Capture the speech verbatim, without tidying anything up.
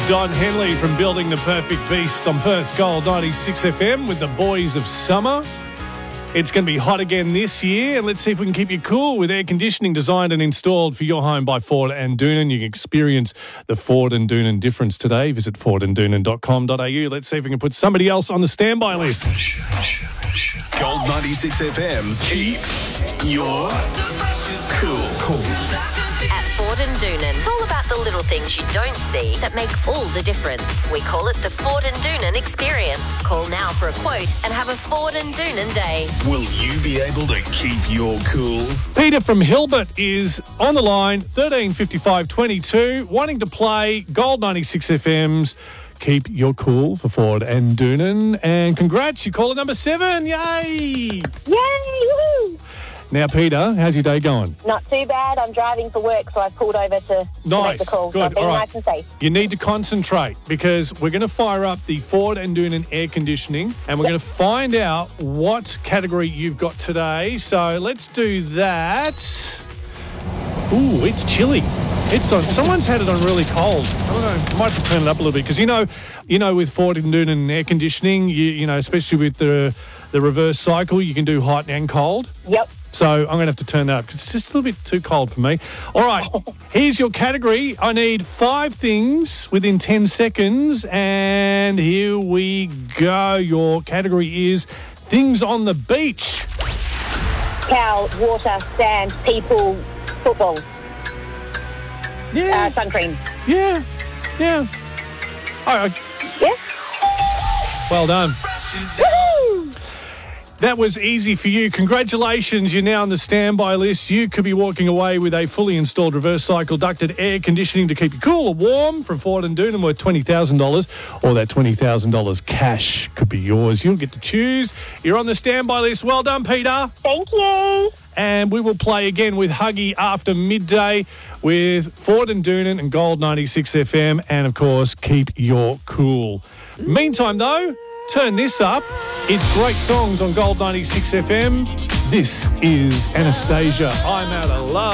Don Henley from Building the Perfect Beast on Perth's Gold ninety-six F M with the boys of summer. It's going to be hot again this year, and let's see if we can keep you cool with air conditioning designed and installed for your home by Ford and Doonan. You can experience the Ford and Doonan difference today. Visit ford and doonan dot com dot a u. Let's see if we can put somebody else on the standby list. Gold ninety-six F M's Keep Your Cool. Cool. At Ford and Doonan, it's all about the little things you don't see that make all the difference. We call it the Ford and Doonan experience. Call now for a quote and have a Ford and Doonan day. Will you be able to keep your cool? Peter from Hilbert is on the line, thirteen fifty-five twenty-two, wanting to play Gold ninety-six F M's Keep Your Cool for Ford and Doonan. And congrats, you caller number seven. Yay! Yay! Woo! Now, Peter, how's your day going? Not too bad. I'm driving for work, so I've pulled over to, to Nice. make the call. Good. So I'm being All right. nice and safe. You need to concentrate because we're going to fire up the Ford and Doonan air conditioning and we're going to find out what category you've got today. So let's do that. Ooh, it's chilly. It's on. Someone's had it on really cold. I don't know. I might have to turn it up a little bit because you know, you know, with Ford and Doonan air conditioning, you you know, especially with the the reverse cycle, you can do hot and cold. Yep. So I'm going to have to turn that up because it's just a little bit too cold for me. All right, here's your category. I need five things within ten seconds, and here we go. Your category is things on the beach. Cow, water, sand, people, football, Yeah, uh, sun cream. yeah, yeah. All right, Yeah? well done. Woohoo! That was easy for you. Congratulations. You're now on the standby list. You could be walking away with a fully installed reverse cycle ducted air conditioning to keep you cool or warm from Ford and Doonan worth twenty thousand dollars, or that twenty thousand dollars cash could be yours. You'll get to choose. You're on the standby list. Well done, Peter. Thank you. And we will play again with Huggy after midday with Ford and Doonan and Gold ninety-six F M, and, of course, keep your cool. Meantime, though, turn this up. It's great songs on Gold ninety-six F M. This is Anastasia. I'm out of love.